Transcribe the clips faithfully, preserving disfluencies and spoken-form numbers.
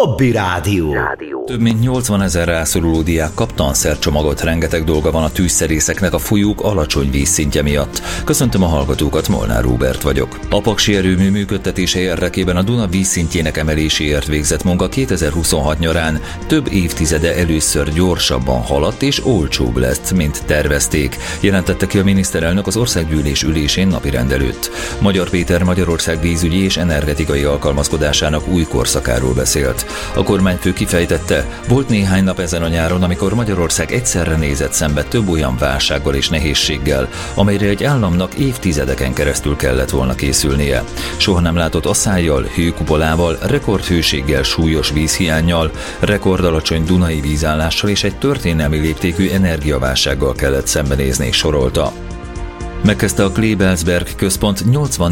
Hobby Rádió. Több mint nyolcvanezer rászoruló diák kap tanszercsomagot, rengeteg dolga van a tűzszerészeknek a folyók alacsony vízszintje miatt. Köszöntöm a hallgatókat, Molnár Róbert vagyok. A paksi erőmű működtetése érdekében a Duna vízszintjének emeléséért végzett munka kétezer-huszonhat nyarán több évtizede először gyorsabban haladt és olcsóbb lesz, mint tervezték, jelentette ki a miniszterelnök az országgyűlés ülésén napirend előtt. Magyar Péter Magyarország vízügyi és energetikai alkalmazkodásának új korszakáról beszélt. A kormányfő kifejtette, volt néhány nap ezen a nyáron, amikor Magyarország egyszerre nézett szembe több olyan válsággal és nehézséggel, amelyre egy államnak évtizedeken keresztül kellett volna készülnie. Soha nem látott aszályjal, hőkupolával, rekordhőséggel, súlyos vízhiánnyal, rekordalacsony dunai vízállással és egy történelmi léptékű energiaválsággal kellett szembenézni, sorolta. Megkezdte a Kleebelsberg Központ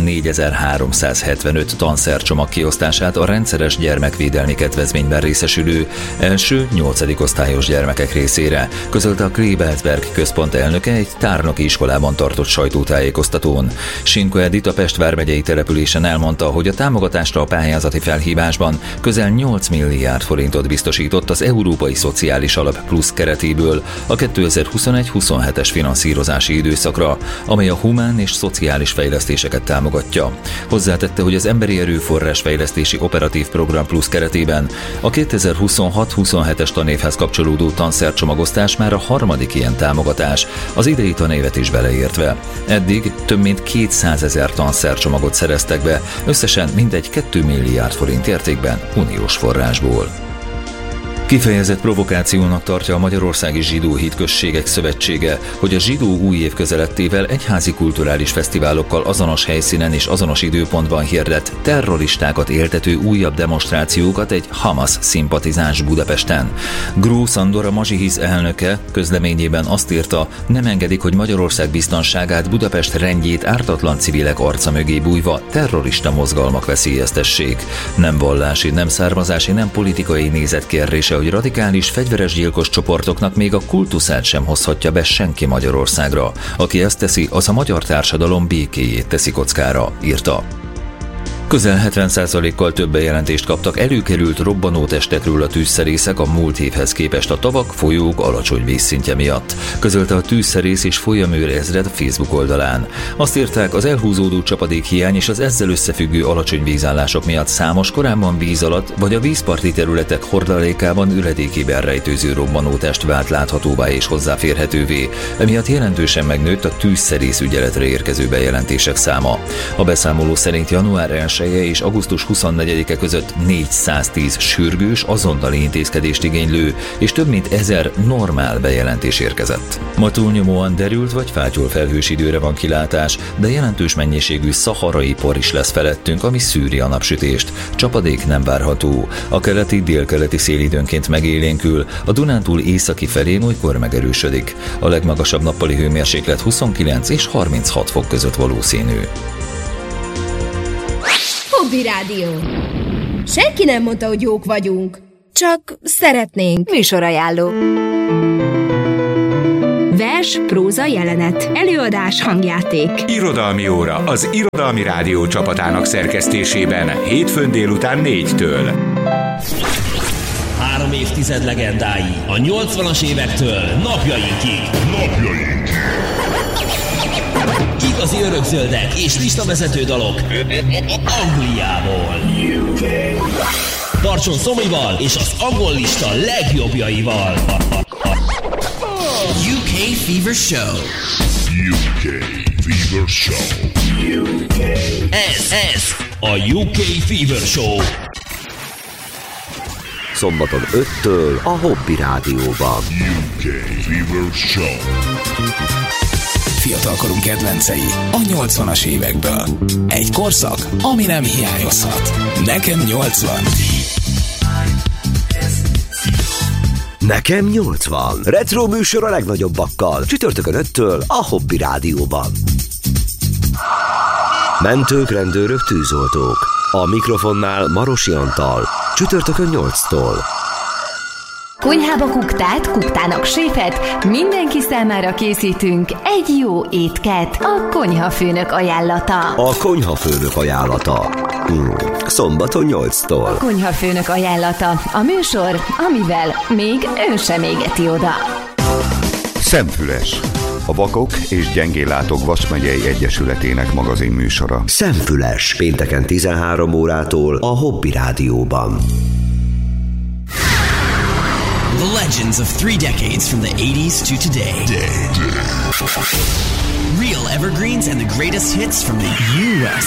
nyolcvannégyezer-háromszázhetvenöt tanszercsomag kiosztását a rendszeres gyermekvédelmi kedvezményben részesülő első nyolcadik osztályos gyermekek részére, közölte a Kleebelsberg Központ elnöke egy tárnoki iskolában tartott sajtótájékoztatón. Sinko Edith a Pest vármegyei településen elmondta, hogy a támogatásra a pályázati felhívásban közel nyolc milliárd forintot biztosított az Európai Szociális Alap Plusz keretéből a kétezer-huszonegy-huszonhetes finanszírozási időszakra, amely a humán és szociális fejlesztéseket támogatja. Hozzátette, hogy az Emberi Erőforrás Fejlesztési Operatív Program Plusz keretében a kétezer-huszonhat-huszonhetes tanévhez kapcsolódó tanszercsomagosztás már a harmadik ilyen támogatás, az idei tanévet is beleértve. Eddig több mint kétszázezer tanszercsomagot szereztek be, összesen mintegy két milliárd forint értékben uniós forrásból. Kifejezett provokációnak tartja a Magyarországi Zsidó Hitközségek Szövetsége, hogy a zsidó új év közelettével egyházi kulturális fesztiválokkal azonos helyszínen és azonos időpontban hirdett terroristákat éltető újabb demonstrációkat egy Hamas szimpatizáns Budapesten. Gró Szandor, a Mazsihisz elnöke közleményében azt írta, nem engedik, hogy Magyarország biztonságát, Budapest rendjét ártatlan civilek arca mögé bújva terrorista mozgalmak veszélyeztessék. Nem vallási, nem származási, nem politikai nézetkérdése, hogy radikális fegyveres gyilkos csoportoknak még a kultuszát sem hozhatja be senki Magyarországra. Aki ezt teszi, az a magyar társadalom békéjét teszi kockára, írta. Közel hetven százalékkal több bejelentést kaptak előkerült robbanótestekről a tűzszerészek a múlt évhez képest a tavak, folyók alacsony vízszintje miatt, közölte a tűzszerész és folyamőr ezred a Facebook oldalán. Azt írták, az elhúzódó csapadékhiány és az ezzel összefüggő alacsony vízállások miatt számos korábban víz alatt vagy a vízparti területek hordalékában üledékében rejtőző robbanótest vált láthatóvá és hozzáférhetővé, emiatt jelentősen megnőtt a tűzszerész ügyeletre érkező bejelentések száma. A beszámoló szerint január elsején és augusztus huszonnegyedike között négyszáztíz sürgős, azonnali intézkedést igénylő és több mint ezer normál bejelentés érkezett. Ma túlnyomóan derült vagy fátyol felhős időre van kilátás, de jelentős mennyiségű szaharai por is lesz felettünk, ami szűri a napsütést. Csapadék nem várható. A keleti, délkeleti szél időnként megélénkül, a Dunántúl északi felén olykor megerősödik. A legmagasabb nappali hőmérséklet huszonkilenc és harminchat fok között valószínű. Hobby Rádió. Senki nem mondta, hogy jók vagyunk. Csak szeretnénk. Műsorajánló. Vers, próza, jelenet. Előadás, hangjáték. Irodalmi óra az Irodalmi Rádió csapatának szerkesztésében hétfőn délután négytől. Három évtized legendái a nyolcvanas évektől napjainkig. Napjainkig. Igazi örökzöldek és listavezető dalok Angliából. Tartson Szomival és az angol lista legjobbjaival. U K Fever Show. U K Fever Show. U K. Ez, ez a U K Fever Show. Szombaton öttől a Hobby Rádióban. U K Fever Show. Fiatalkorunk kedvencei a nyolcvanas évekből. Egy korszak, ami nem hiányozhat. Nekem nyolcvan. Nekem nyolcvan. Retro műsor a legnagyobbakkal. Csütörtökön öttől a Hobby Rádióban. Mentők, rendőrök, tűzoltók. A mikrofonnál Marosi Antal. Csütörtökön nyolctól. Konyhába kuktát, kuktának séfet, mindenki számára készítünk egy jó étket. A Konyhafőnök ajánlata. A Konyhafőnök ajánlata. Hmm. Szombaton nyolctól. A Konyhafőnök ajánlata. A műsor, amivel még ön sem égeti oda. Szemfüles. A Vakok és Gyengéllátók Vas-megyei Egyesületének magazin műsora. Szemfüles. Pénteken tizenhárom órától a Hobby Rádióban. The legends of three decades from the eighties to today. Real evergreens and the greatest hits from the U S.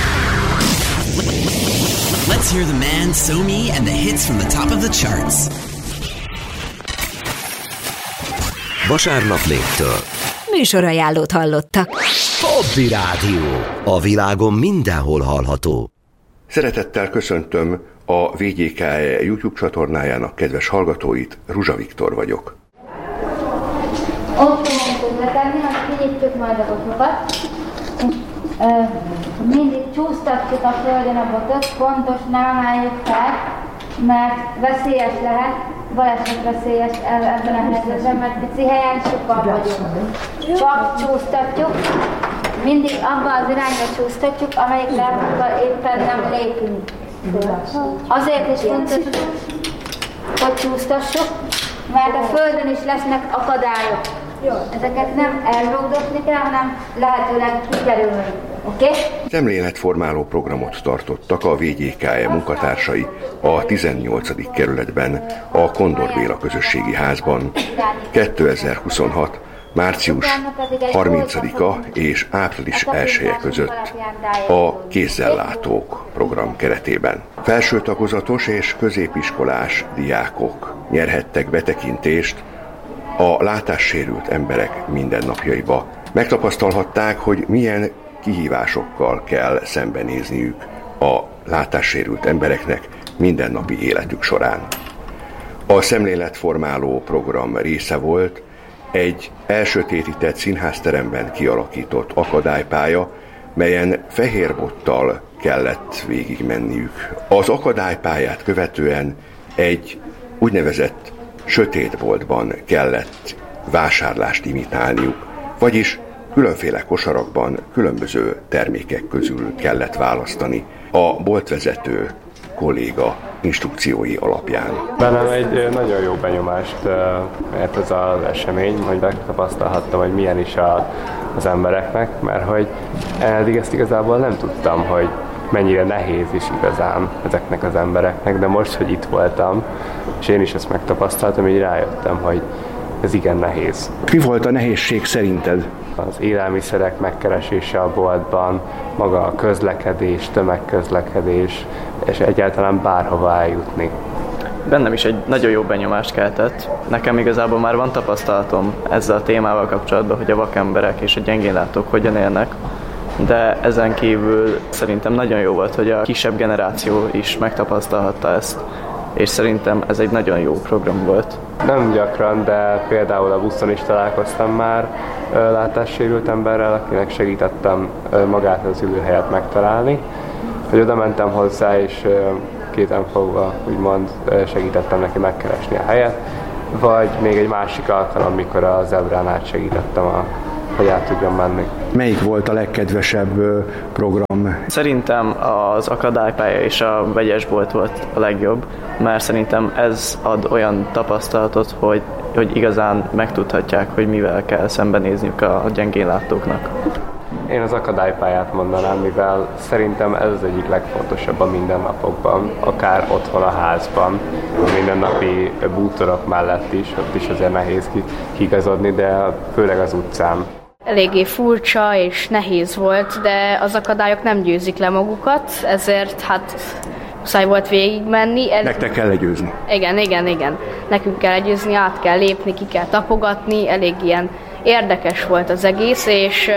Let's hear the man, Somi, and the hits from the top of the charts. Vasárnap négytől. Műsorajánlót hallottak. Hobby Rádió. A világon mindenhol hallható. Szeretettel köszöntöm a vé gé ká e YouTube csatornájának kedves hallgatóit, Ruzsa Viktor vagyok. Ott fogunk közlekedni, hogy kinyitjuk majd a botokat. Mindig csúsztatjuk a földön a botot, fontos, nem emeljük fel, mert veszélyes lehet, baleset veszélyes ebben a helyzetben, mert pici helyen sokan vagyunk. Csak csúsztatjuk, mindig abban az irányba csúsztatjuk, amelyik látunkkal éppen nem lépünk. Azért is fontos, hogy csúsztassuk, mert a földön is lesznek akadályok. Ezeket nem elrugdosni kell, hanem lehetőleg kikerülni. Oké? Okay? Szemléletformáló programot tartottak a vé gé ká e munkatársai a tizennyolcadik kerületben, a Kondor Béla közösségi házban kétezer-huszonhat. március harmincadika és április elseje között a Kézzellátók program keretében. Felső tagozatos és középiskolás diákok nyerhettek betekintést a látássérült emberek mindennapjaiba. Megtapasztalhatták, hogy milyen kihívásokkal kell szembenézniük a látássérült embereknek mindennapi életük során. A szemléletformáló program része volt egy elsötétített színházteremben kialakított akadálypálya, melyen fehér bottal kellett végigmenniük. Az akadálypályát követően egy úgynevezett sötétboltban kellett vásárlást imitálniuk, vagyis különféle kosarakban különböző termékek közül kellett választani a boltvezető kolléga instrukciói alapján. Bennem egy nagyon jó benyomást ért ez az esemény, hogy megtapasztalhattam, hogy milyen is a, az embereknek, mert hogy eddig ezt igazából nem tudtam, hogy mennyire nehéz is igazán ezeknek az embereknek, de most, hogy itt voltam, és én is ezt megtapasztaltam, így rájöttem, hogy ez igen nehéz. Mi volt a nehézség szerinted? Az élelmiszerek megkeresése a boltban, maga a közlekedés, tömegközlekedés, és egyáltalán bárhova eljutni. Bennem is egy nagyon jó benyomást keltett. Nekem igazából már van tapasztalatom ezzel a témával kapcsolatban, hogy a vakemberek és a gyengénlátók hogyan élnek, de ezen kívül szerintem nagyon jó volt, hogy a kisebb generáció is megtapasztalhatta ezt, és szerintem ez egy nagyon jó program volt. Nem gyakran, de például a buszon is találkoztam már látássérült emberrel, akinek segítettem magát az ülőhelyet megtalálni. Hogy oda mentem hozzá, és kéten fogva úgymond segítettem neki megkeresni a helyet, vagy még egy másik alkalom, mikor a zebrán át segítettem, a, hogy át tudjon menni. Melyik volt a legkedvesebb program? Szerintem az akadálypálya és a vegyesbolt volt a legjobb, mert szerintem ez ad olyan tapasztalatot, hogy, hogy igazán megtudhatják, hogy mivel kell szembenézniük a gyengénlátóknak. Én az akadálypályát mondanám, mivel szerintem ez az egyik legfontosabb a mindennapokban, akár otthon a házban, a mindennapi bútorok mellett is, ott is azért nehéz kigazodni, de főleg az utcán. Eléggé furcsa és nehéz volt, de az akadályok nem győzik le magukat, ezért hát muszáj volt végigmenni. Ez... Nektek kell legyőzni. Igen, igen, igen. Nekünk kell legyőzni, át kell lépni, ki kell tapogatni, elég ilyen érdekes volt az egész, és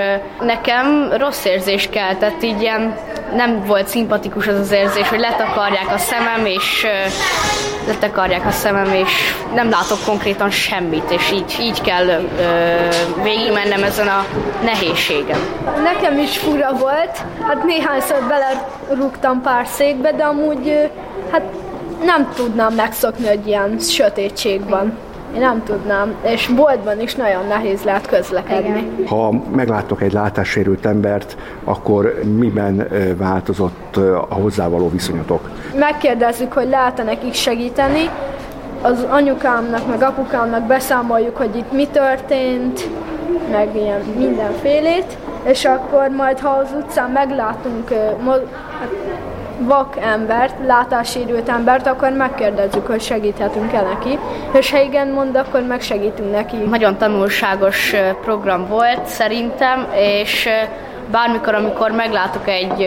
nekem rossz érzés keltett, így ilyen nem volt szimpatikus az az érzés, hogy letakarják a szemem, és letakarják a szemem, és nem látok konkrétan semmit, és így, így kell ö, végigmennem ezen a nehézségen. Nekem is fura volt, hát néhányszor belerúgtam pár székbe, de amúgy hát Nem tudnám megszokni, hogy ilyen sötétség van. Én nem tudnám, és boltban is nagyon nehéz lehet közlekedni. Ha megláttok egy látássérült embert, akkor miben változott a hozzávaló viszonyatok? Megkérdezzük, hogy lehet-e nekik segíteni. Az anyukámnak, meg apukámnak beszámoljuk, hogy itt mi történt, meg ilyen mindenfélét, és akkor majd, ha az utcán meglátunk vak embert, látássérült embert, akkor megkérdezzük, hogy segíthetünk-e neki, és ha igen mond, akkor megsegítünk neki. Nagyon tanulságos program volt szerintem, és bármikor, amikor meglátok egy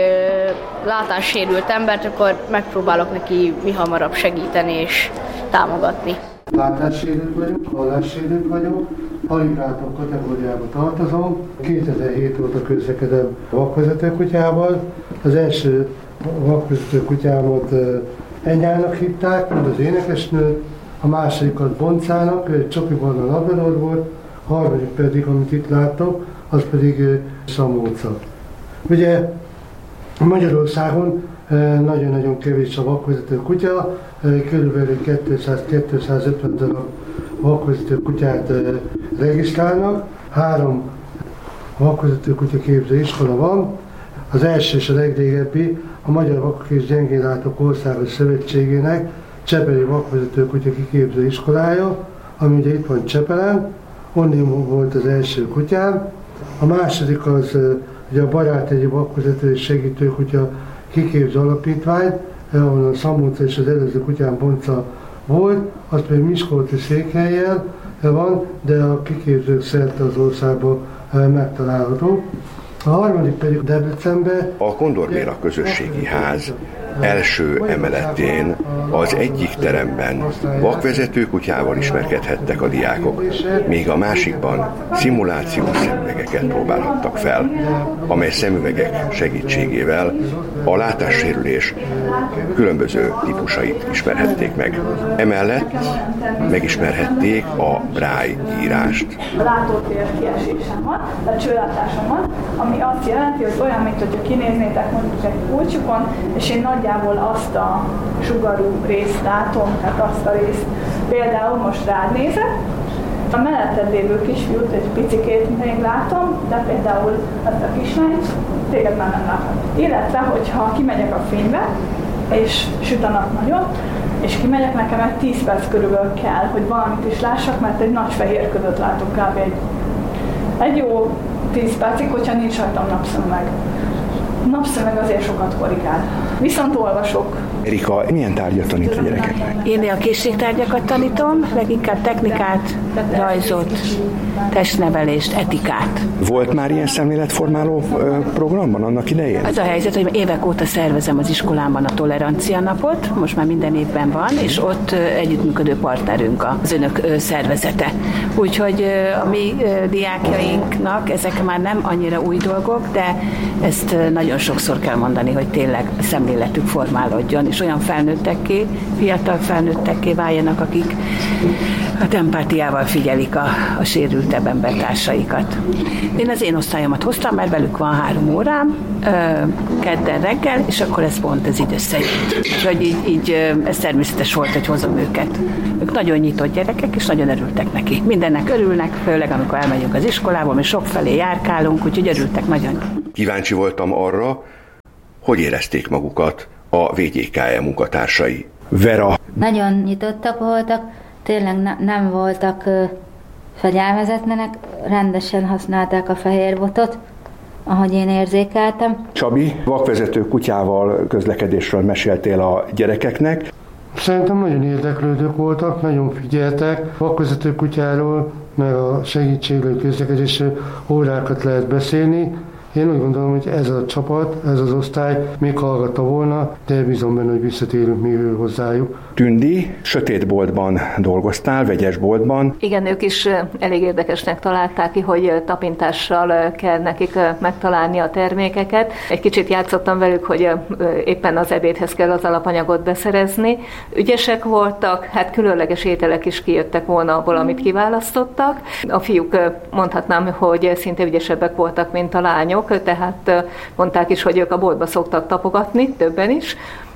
látássérült embert, akkor megpróbálok neki mi hamarabb segíteni és támogatni. Látássérült vagyok, hallássérült vagyok, aligrátor kategóriába tartozom. kétezer-hét óta közlekedem vakvezetőkutyával. Az első vakvezetőkutyámat Enyának hívták, mint az énekesnőt, a másodikat Boncának, ő Csoki Barna labrador volt, a harmadik pedig, amit itt láttok, az pedig Szamóca. Ugye Magyarországon nagyon-nagyon kevés a vakvezető kutya, körülbelül kétszáz-kétszázötven darab vakvezető kutyát regisztrálnak. Három vakvezető kutya képző iskola van. Az első és a legrégebbi a Magyar Vakok és Gyengénlátók Országos Szövetségének Csepeli vakvezető kutya kiképző iskolája, ami ugye itt van Csepelen, onnan volt az első kutyám. A második az ugye a Baráthegyi Vakvezető és Segítőkutya kiképző alapítvány, ahol a Szamóca és az előző kutyám Bonca volt, az pedig Miskolci székhellyel van, de a kiképzők szerte az országban megtalálható. A harmadik pedig Debrecenben. A Kondor Béla Közösségi Ház első emeletén az egyik teremben vakvezető kutyával ismerkedhettek a diákok, míg a másikban szimulációs szemüvegeket próbálhattak fel, amely szemüvegek segítségével a látássérülés különböző típusait ismerhették meg. Emellett megismerhették a Braille írást. A látótér kiesésem van, a csőlátásom van, ami azt jelenti, hogy olyan, mint hogyha kinéznétek mondjuk egy kulcsukon, és én nagyjából azt a sugarú részt látom, tehát azt a részt. Például most rád nézek, a melletted lévő kisfiút egy picikét még látom, de például azt a kislányt téged már nem látom. Illetve, hogyha kimegyek a fénybe, és süt a nap nagyon, és kimegyek, nekem egy tíz perc körülbelül kell, hogy valamit is lássak, mert egy nagy fehér ködöt látok kb. Egy, egy jó tíz percig, hogyha nincs rajtam napszemüveg. Napszemüveg azért sokat korrigál. Viszont olvasok. Erika, milyen tárgyat tanít a gyerekeknek? Én a készségtárgyakat tanítom, leginkább technikát, rajzot, testnevelést, etikát. Volt már ilyen szemléletformáló programban annak idején? Az a helyzet, hogy évek óta szervezem az iskolámban a tolerancia napot, most már minden évben van, és ott együttműködő partnerünk az önök szervezete. Úgyhogy a mi diákjainknak ezek már nem annyira új dolgok, de ezt nagyon sokszor kell mondani, hogy tényleg a szemléletük formálódjon, és olyan felnőttekké, fiatal felnőttekké váljanak, akik hát empátiával figyelik a, a sérültebb embertársaikat. Én az én osztályomat hoztam, mert velük van három órám, kedden reggel, és akkor ez pont ez így összejött. Úgyhogy így, így ez természetes volt, hogy hozom őket. Ők nagyon nyitott gyerekek, és nagyon örültek neki. Mindennek örülnek, főleg amikor elmegyünk az iskolába, mi sokfelé járkálunk, úgyhogy örültek nagyon. Kíváncsi voltam arra, hogy érezték magukat a vé gé ká e munkatársai. Vera. Nagyon nyitottak voltak, tényleg ne, nem voltak ö, fegyelmezetlenek, rendesen használták a fehér botot, ahogy én érzékeltem. Csabi, vakvezető kutyával közlekedésről meséltél a gyerekeknek. Szerintem nagyon érdeklődők voltak, nagyon figyeltek. Vakvezető kutyáról, meg a segítségről, közlekedésről órákat lehet beszélni. Én úgy gondolom, hogy ez a csapat, ez az osztály még hallgatta volna, de bízom benne, hogy visszatérünk mi hozzájuk. Tündi, sötétboltban dolgoztál, vegyesboltban. Igen, ők is elég érdekesnek találták ki, hogy tapintással kell nekik megtalálni a termékeket. Egy kicsit játszottam velük, hogy éppen az ebédhez kell az alapanyagot beszerezni. Ügyesek voltak, hát különleges ételek is kijöttek volna abból, amit kiválasztottak. A fiúk mondhatnám, hogy szinte ügyesebbek voltak, mint a lányok, tehát mondták is, hogy ők a boltba szoktak tapogatni, többen is,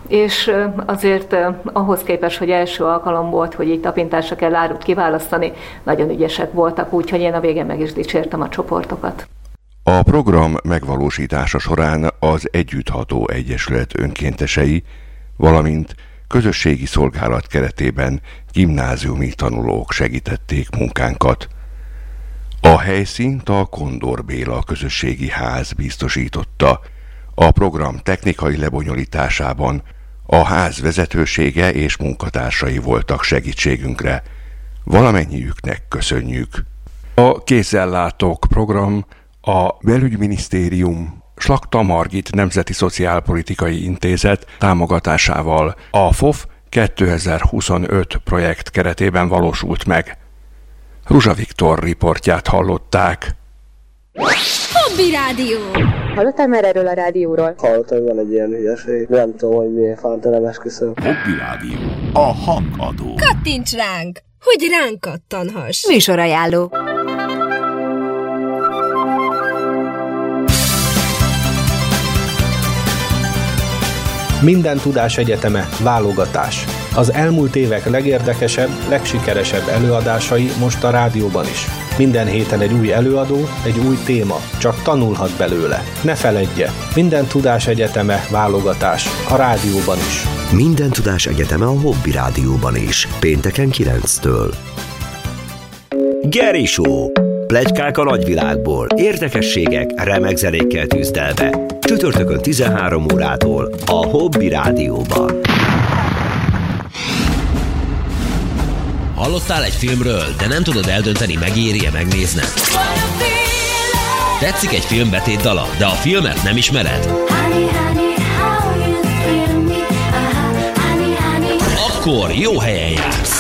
és azért ahhoz képest, hogy első alkalom volt, hogy így tapintásra kell árut kiválasztani, nagyon ügyesek voltak, úgyhogy én a végén meg is dicsértem a csoportokat. A program megvalósítása során az Együttható Egyesület önkéntesei, valamint közösségi szolgálat keretében gimnáziumi tanulók segítették munkánkat. A helyszínt a Kondor Béla közösségi ház biztosította. A program technikai lebonyolításában a ház vezetősége és munkatársai voltak segítségünkre. Valamennyiüknek köszönjük. A Kézzellátók program a Belügyminisztérium, Slakta Margit Nemzeti Szociálpolitikai Intézet támogatásával a ef o ef kétezer-huszonöt projekt keretében valósult meg. Ruzsa Viktor riportját hallották. Hobby Rádió! Hallottál már erről a rádióról? Hallottam, van egy ilyen hülyeség. Nem tudom, hogy miért fánta nem esküszöm. Hobby Rádió. A hangadó. Kattints ránk, hogy ránk kattanhass. Műsorajánló. Minden Tudás Egyeteme válogatás. Az elmúlt évek legérdekesebb, legsikeresebb előadásai most a rádióban is. Minden héten egy új előadó, egy új téma, csak tanulhat belőle. Ne feledje, Minden Tudás Egyeteme válogatás a rádióban is. Minden Tudás Egyeteme a Hobby Rádióban is, pénteken kilenctől. Geri Show. Pletykák a nagyvilágból, érdekességek, remek zenékkel tűzdelve. Csütörtökön tizenhárom órától a Hobby Rádióban. Hallottál egy filmről, de nem tudod eldönteni, megéri-e megnézned? Tetszik egy film betétdala, de a filmet nem ismered? Akkor jó helyen jársz!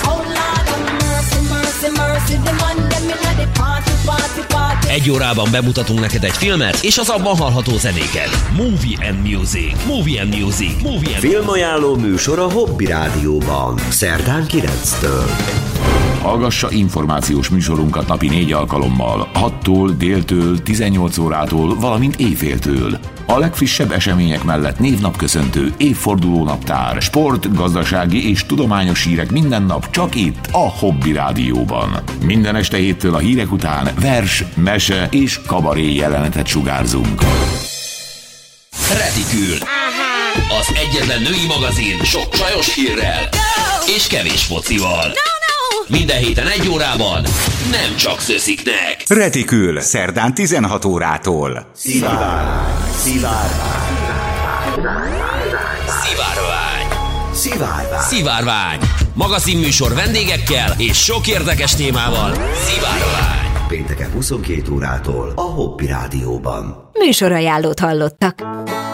Egy órában bemutatunk neked egy filmet, és az abban hallható zenéket. Movie and Music. Movie and Music. Movie and Filmajánló műsor a Hobby Rádióban. Szerdán kilenctől. Hallgassa információs műsorunkat napi négy alkalommal, hattól, déltől, tizennyolc órától, valamint éjféltől. A legfrissebb események mellett névnapköszöntő, évfordulónaptár, sport, gazdasági és tudományos hírek minden nap csak itt a Hobby Rádióban. Minden este héttől a hírek után vers, mese és kabaré jelenetet sugárzunk. Retikül. Az egyetlen női magazin sok csajos hírrel és kevés focival. Minden héten egy órában, nem csak szösziknek. Retikül, szerdán tizenhat órától. Szivárvány, szivárvány, Szivárvány. szivárvány. Szivárvány. Magazinműsor vendégekkel és sok érdekes témával. Szivárvány. Pénteken huszonkét órától a Hobby Rádióban. Műsorajánlót hallottak.